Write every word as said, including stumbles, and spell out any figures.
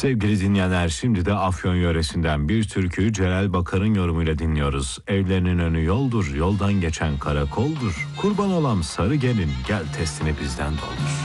Sevgili dinleyenler, şimdi de Afyon yöresinden bir türküyü Celal Bakar'ın yorumuyla dinliyoruz. Evlerinin önü yoldur, yoldan geçen karakoldur. Kurban olam sarı gelin, gel testini bizden doldur.